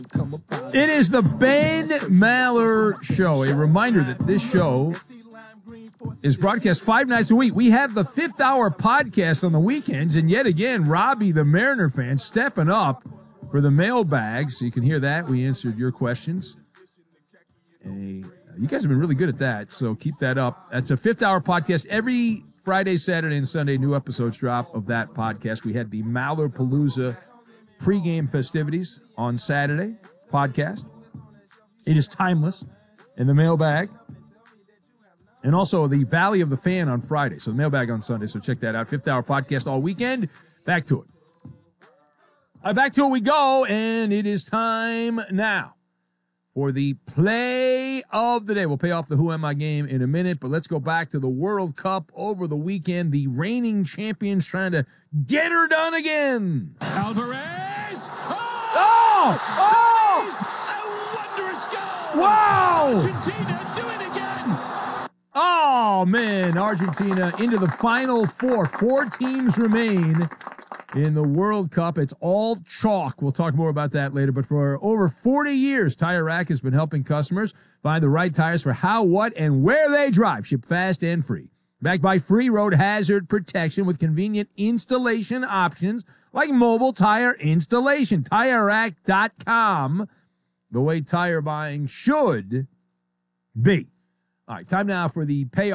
It is the Ben Maller Show. A reminder that this show is broadcast 5 nights a week. We have the 5th hour podcast on the weekends, and yet again, Robbie, the Mariner fan, stepping up for the mailbag. So you can hear that. We answered your questions. You guys have been really good at that, so keep that up. That's a 5th hour podcast. Every Friday, Saturday, and Sunday, new episodes drop of that podcast. We had the Mallerpalooza pregame festivities on Saturday podcast. It is timeless. In the mailbag. And also the Valley of the Fan on Friday. So the mailbag on Sunday. So check that out. 5th hour podcast all weekend. Back to it. Back to it we go. And it is time now for the play of the day. We'll pay off the Who Am I game in a minute. But let's go back to the World Cup over the weekend. The reigning champions trying to get her done again. Alvarez! A wondrous goal! Wow! Argentina do it again! Oh, man, Argentina into the Final Four. 4 teams remain in the World Cup. It's all chalk. We'll talk more about that later. But for over 40 years, Tire Rack has been helping customers find the right tires for how, what, and where they drive. Ship fast and free. Backed by free road hazard protection with convenient installation options like mobile tire installation. TireRack.com, the way tire buying should be. All right, time now for the payoff.